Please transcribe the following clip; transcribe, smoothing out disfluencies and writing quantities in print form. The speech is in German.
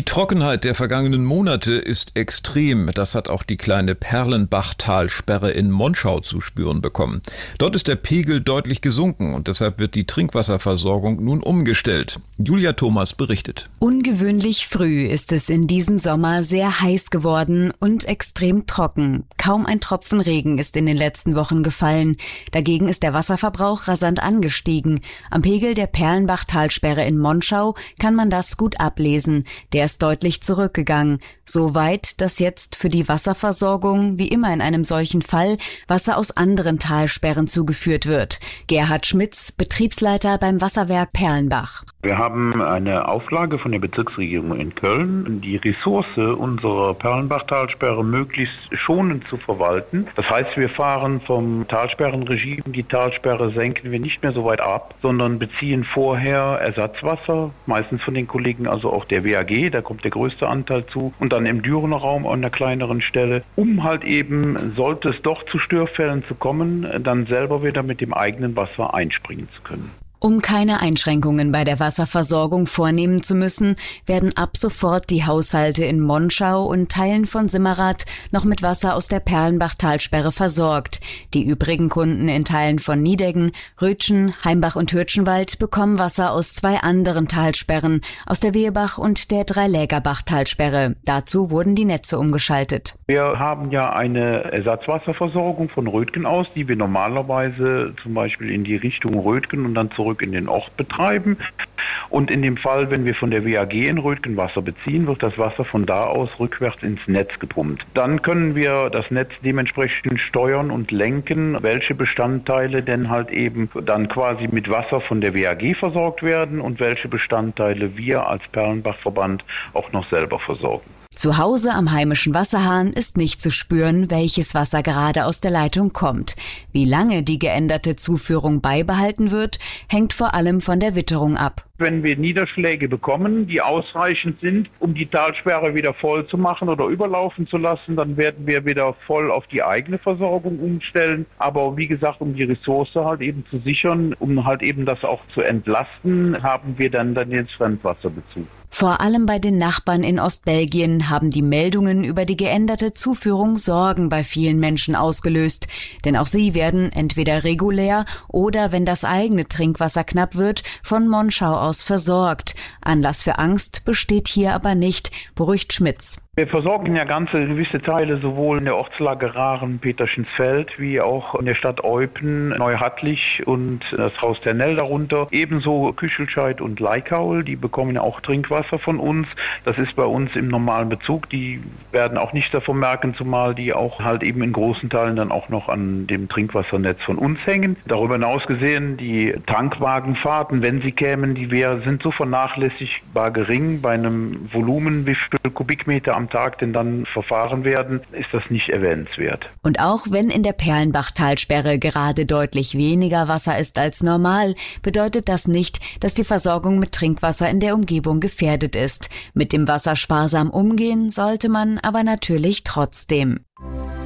Trockenheit der vergangenen Monate ist extrem. Das hat auch die kleine Perlenbachtalsperre in Monschau zu spüren bekommen. Dort ist der Pegel deutlich gesunken und deshalb wird die Trinkwasserversorgung nun umgestellt. Julia Thomas berichtet. Ungewöhnlich früh ist es in diesem Sommer sehr heiß geworden und extrem trocken. Kaum ein Tropfen Regen ist in den letzten Wochen gefallen. Dagegen ist der Wasserverbrauch rasant angestiegen. Am Pegel der Perlenbachtalsperre in Monschau kann man das gut ablesen. Der ist deutlich zurückgegangen. So weit, dass jetzt für die Wasserversorgung, wie immer in einem solchen Fall, Wasser aus anderen Talsperren zugeführt wird. Gerhard Schmitz, Betriebsleiter beim Wasserwerk Perlenbach. Wir haben eine Auflage von der Bezirksregierung in Köln, die Ressource unserer Perlenbachtalsperre möglichst schonend zu verwalten. Das heißt, wir fahren vom Talsperrenregime, die Talsperre senken wir nicht mehr so weit ab, sondern beziehen vorher Ersatzwasser, meistens von den Kollegen, also auch der WAG, da kommt der größte Anteil zu, und dann im Dürener Raum an einer kleineren Stelle, um halt eben, sollte es doch zu Störfällen zu kommen, dann selber wieder mit dem eigenen Wasser einspringen zu können. Um keine Einschränkungen bei der Wasserversorgung vornehmen zu müssen, werden ab sofort die Haushalte in Monschau und Teilen von Simmerath noch mit Wasser aus der Perlenbachtalsperre versorgt. Die übrigen Kunden in Teilen von Niedeggen, Rötschen, Heimbach und Hürtschenwald bekommen Wasser aus 2 anderen Talsperren, aus der Wehebach und der Dreilägerbach-Talsperre. Dazu wurden die Netze umgeschaltet. Wir haben ja eine Ersatzwasserversorgung von Rötgen aus, die wir normalerweise zum Beispiel in die Richtung Rötgen und dann zurück in den Ort betreiben. Und in dem Fall, wenn wir von der WAG in Rötgen Wasser beziehen, wird das Wasser von da aus rückwärts ins Netz gepumpt. Dann können wir das Netz dementsprechend steuern und lenken, welche Bestandteile denn halt eben dann quasi mit Wasser von der WAG versorgt werden und welche Bestandteile wir als Perlenbachverband auch noch selber versorgen. Zu Hause am heimischen Wasserhahn ist nicht zu spüren, welches Wasser gerade aus der Leitung kommt. Wie lange die geänderte Zuführung beibehalten wird, hängt vor allem von der Witterung ab. Wenn wir Niederschläge bekommen, die ausreichend sind, um die Talsperre wieder voll zu machen oder überlaufen zu lassen, dann werden wir wieder voll auf die eigene Versorgung umstellen. Aber wie gesagt, um die Ressource halt eben zu sichern, um halt eben das auch zu entlasten, haben wir dann den Fremdwasserbezug. Vor allem bei den Nachbarn in Ostbelgien haben die Meldungen über die geänderte Zuführung Sorgen bei vielen Menschen ausgelöst. Denn auch sie werden entweder regulär oder, wenn das eigene Trinkwasser knapp wird, von Monschau aus versorgt. Anlass für Angst besteht hier aber nicht, beruhigt Schmitz. Wir versorgen ja gewisse Teile sowohl in der Ortslage Rahren-Peterschensfeld wie auch in der Stadt Eupen, Neuhattlich und das Haus Ternell darunter. Ebenso Küchelscheid und Leikaul, die bekommen ja auch Trinkwasser von uns. Das ist bei uns im normalen Bezug. Die werden auch nicht davon merken, zumal die auch halt eben in großen Teilen dann auch noch an dem Trinkwassernetz von uns hängen. Darüber hinaus gesehen, die Tankwagenfahrten, wenn sie kämen, sind so vernachlässigbar gering. Bei einem Volumen, wie viel Kubikmeter am Tag denn dann verfahren werden, ist das nicht erwähnenswert. Und auch wenn in der Perlenbachtalsperre gerade deutlich weniger Wasser ist als normal, bedeutet das nicht, dass die Versorgung mit Trinkwasser in der Umgebung gefährdet ist. Mit dem Wasser sparsam umgehen sollte man aber natürlich trotzdem.